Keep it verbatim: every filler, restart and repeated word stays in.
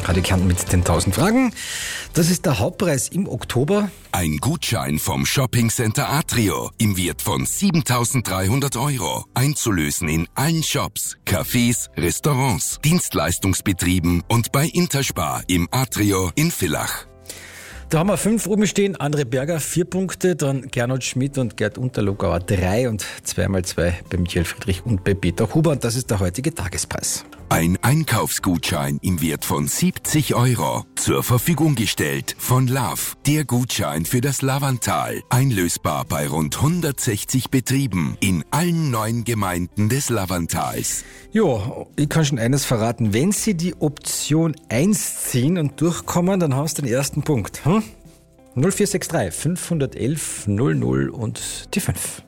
Radio Kärnten mit den tausend Fragen. Das ist der Hauptpreis im Oktober. Ein Gutschein vom Shoppingcenter Atrio im Wert von siebentausenddreihundert Euro. Einzulösen in allen Shops, Cafés, Restaurants, Dienstleistungsbetrieben und bei Interspar im Atrio in Villach. Da haben wir fünf oben stehen, André Berger vier Punkte, dann Gernot Schmidt und Gerd Unterlogauer drei und zwei mal zwei bei Michael Friedrich und bei Peter Huber. Und das ist der heutige Tagespreis. Ein Einkaufsgutschein im Wert von siebzig Euro zur Verfügung gestellt von Love. Der Gutschein für das Lavantal. Einlösbar bei rund hundertsechzig Betrieben in allen neun Gemeinden des Lavantals. Jo, ich kann schon eines verraten. Wenn Sie die Option eins ziehen und durchkommen, dann haben Sie den ersten Punkt. Hm? null vier sechs drei fünf eins eins null null und die fünf.